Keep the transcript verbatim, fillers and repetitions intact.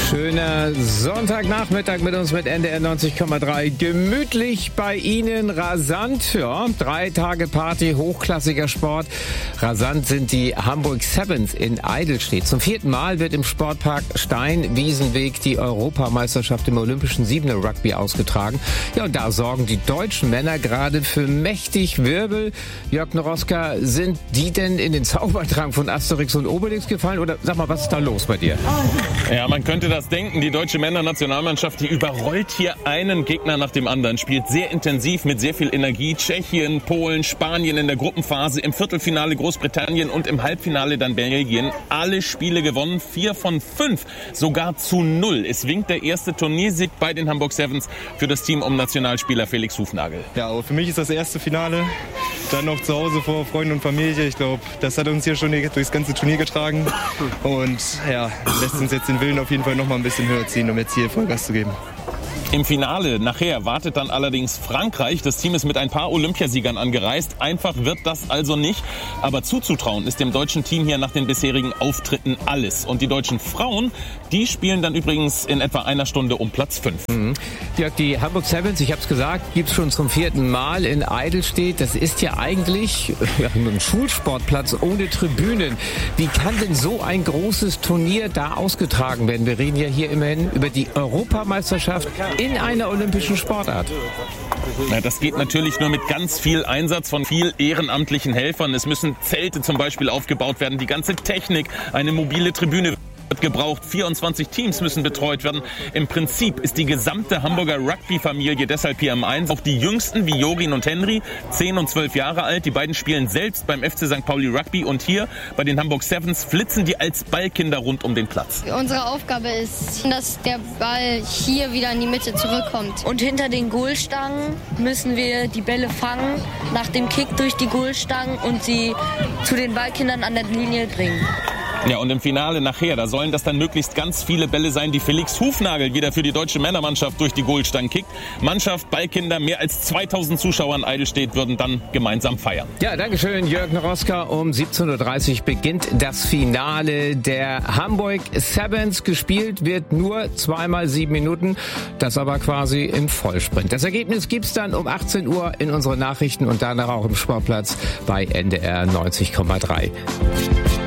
Schöner Sonntagnachmittag mit uns mit N D R neunzig Komma drei. Gemütlich bei Ihnen, rasant. Ja, drei Tage Party, hochklassiger Sport. Rasant sind die Hamburg Sevens in Eidelstedt. Zum vierten Mal wird im Sportpark Stein-Wiesenweg die Europameisterschaft im olympischen Siebener-Rugby ausgetragen. Ja, und da sorgen die deutschen Männer gerade für mächtig Wirbel. Jörg Noroska, sind die denn in den Zaubertrank von Asterix und Obelix gefallen? Oder sag mal, was ist da los bei dir? Ja, man könnte das denken. Die deutsche Männernationalmannschaft, die überrollt hier einen Gegner nach dem anderen, spielt sehr intensiv mit sehr viel Energie. Tschechien, Polen, Spanien in der Gruppenphase, im Viertelfinale Großbritannien und im Halbfinale dann Belgien. Alle Spiele gewonnen, vier von fünf, sogar zu null. Es winkt der erste Turniersieg bei den Hamburg Sevens für das Team um Nationalspieler Felix Hufnagel. Ja, aber für mich ist das erste Finale. Dann noch zu Hause vor Freunden und Familie. Ich glaube, das hat uns hier schon durchs ganze Turnier getragen. Und ja, lässt uns jetzt den Willen auf jeden Fall noch mal ein bisschen höher ziehen, um jetzt hier Vollgas zu geben. Im Finale nachher wartet dann allerdings Frankreich. Das Team ist mit ein paar Olympiasiegern angereist. Einfach wird das also nicht. Aber zuzutrauen ist dem deutschen Team hier nach den bisherigen Auftritten alles. Und die deutschen Frauen, die spielen dann übrigens in etwa einer Stunde um Platz fünf. Mhm. Jörg, die Hamburg Sevens, ich habe es gesagt, gibt's schon zum vierten Mal in Eidelstedt. Das ist ja eigentlich ja, ein Schulsportplatz ohne Tribünen. Wie kann denn so ein großes Turnier da ausgetragen werden? Wir reden ja hier immerhin über die Europameisterschaft in einer olympischen Sportart. Na, das geht natürlich nur mit ganz viel Einsatz von viel ehrenamtlichen Helfern. Es müssen Zelte zum Beispiel aufgebaut werden, die ganze Technik, eine mobile Tribüne wird gebraucht. vierundzwanzig Teams müssen betreut werden. Im Prinzip ist die gesamte Hamburger Rugby-Familie deshalb hier im Einsatz. Auch die Jüngsten wie Jorin und Henry, zehn und zwölf Jahre alt. Die beiden spielen selbst beim F C Sankt Pauli Rugby. Und hier bei den Hamburg Sevens flitzen die als Ballkinder rund um den Platz. Unsere Aufgabe ist, dass der Ball hier wieder in die Mitte zurückkommt. Und hinter den Goalstangen müssen wir die Bälle fangen, nach dem Kick durch die Goalstangen und sie zu den Ballkindern an der Linie bringen. Ja, und im Finale nachher, da sollen das dann möglichst ganz viele Bälle sein, die Felix Hufnagel wieder für die deutsche Männermannschaft durch die Goalstangen kickt. Mannschaft, Ballkinder, mehr als zweitausend Zuschauer in Eidelstedt würden dann gemeinsam feiern. Ja, dankeschön, Jörg Noroska. Um siebzehn Uhr dreißig beginnt das Finale der Hamburg Sevens. Gespielt wird nur zweimal sieben Minuten, das aber quasi im Vollsprint. Das Ergebnis gibt's dann um achtzehn Uhr in unseren Nachrichten und danach auch im Sportplatz bei N D R neunzig Komma drei.